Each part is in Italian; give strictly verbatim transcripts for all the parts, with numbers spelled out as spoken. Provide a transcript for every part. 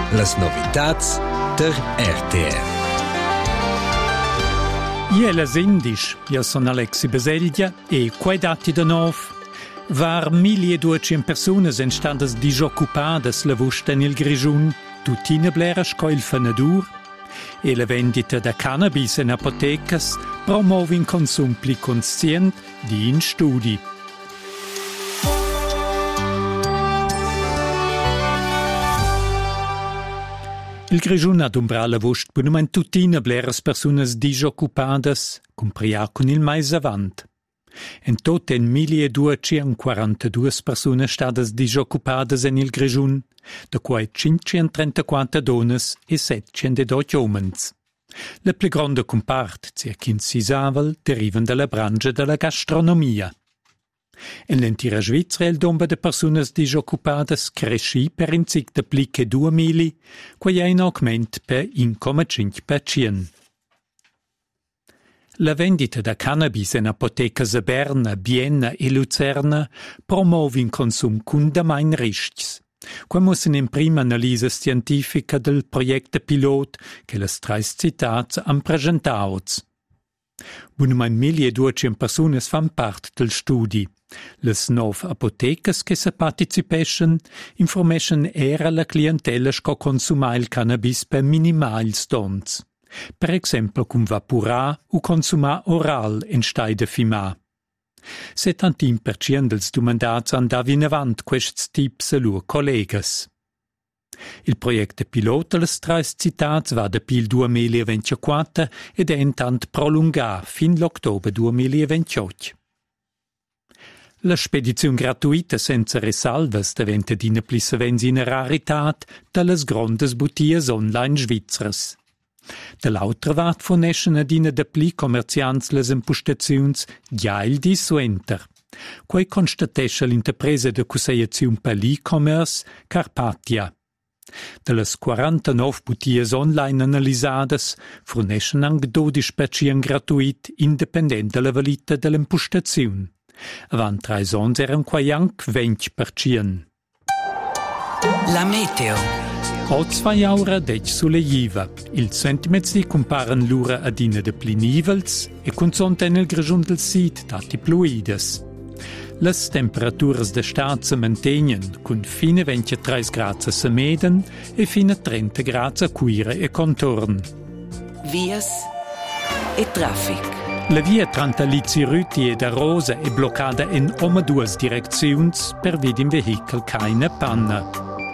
Las novitats der R T R. Ie las indisch, io sono Alexi Baseglia e quei dati da nov. Var milleduecento persone sind standes disoccupadas la vusta nel Grigiun, tutina blera sco il fanadur, e la vendita da cannabis in apotecas promuove un consum pli conscient di in studi. Il Grigiun ha d'umbrar la vust bunument tutina bleras personas disoccupadas, compria con il mais avant. En tot en milleduecentoquarantadue personas stadas disoccupadas en il Grigiun, da quai cinquecentotrentaquattro donas e settecentododici omens. La più grande compart, circa in Sisavel, derivan dalla branca della gastronomia. En l'entira Svizzera il nombre de personas disoccupadas cresci per in cic de pli che due mili, quai è in augment per uno virgola cinque per cento. La vendita da cannabis in apotecas a Berna, Bienna e Luzerna promuove un consum cun da main riscs. Qua mussen in prima analisi scientifica del progetto pilot che le trais citats han presentauts. Bunumain milleduecento personas fan part del studi. Les nov apotecas che se participeschen informeschen era la clientela sco consuma il cannabis per minimals dons. Per esempio cum vaporà o consumar oral in stai de fimà. settantin per cento dels domandats andavi in avant quests tips a lur collegas. Il progetto pilota les trais citats va da pil duemilaventiquattro ed è intant prolungar fin l'octobre duemilaventotto. La spedizione gratuita senza risalvas diventa d'ina plis avens in raritat dallas grondes butias online svizras. Dall'altra vat forneschen adina de pli commerciants les impostaziuns già il dissuenter. Quei constatesce l'interpresa de cusseiaziun per l'e-commerce Carpatia. Dallas quarantanove butias online analisadas forneschen anche dodici per cento gratuit independent dalla valita dell'impostaziun. Avant tre ons eran quai anche venti per cento. La meteo. O zwei aura dec sulle jiva. Il centimetri comparan l'ura adina de pli nivels e consonten il Grigiun del Sid dati pluides. Las temperaturas de stat se mantenien cun fine ventitré gradi a Meden e fine trenta gradi a Cuire e contorn. Vias e traffic. La via tra Talizzi Rüti e da Rosa è bloccata in oma duas direcziuns per vid in vehicle keine panna.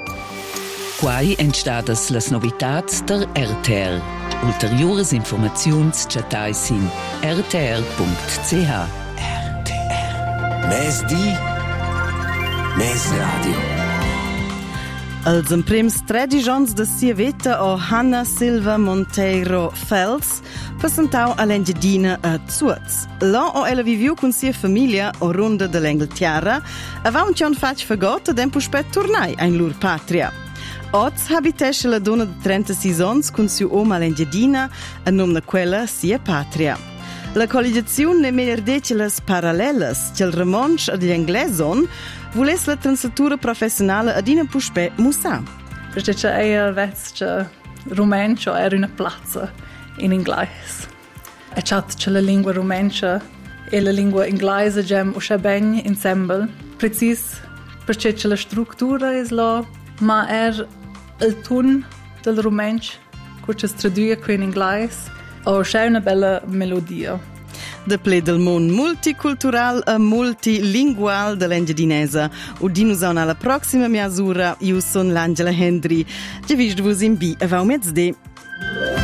Quai entstadas las novitats der R T R. Ulteriores informaziuns chatais in r t r punct c h. R T R. Mes di, mes radio. Els emprems tredici ons de sia veta o Hanna Silva Monteiro Fels presentau all'Engiadina a Zuaz. Là o ella viviu con sia famiglia o ronda dell'Inghilterra, aveva un cion fac fagotta d'empo spet tornai in lur patria. Oz habitesce la donna di trentasei ons con suo uomo all'Engiadina a nome quella sia patria. La collegiazione ne merdece las parallelas che il remonch ad gli ingleson vules la translatura professionale ad in puspe musa. Perché c'è il vezzo rumencio era una piazza in inglese. E c'è la lingua rumencia e la lingua inglese gem usce ben insieme. Precis perché c'è la struttura è là, ma er il ton del rumencio che si traduce qui in inglese o c'è una bella melodia. De ple del mond multicultural e multilingual dell'Engiadinesa. Udinusona alla prossima misura. Io sono l'Angela Hendry. Ci vedo in B. E va un mezzo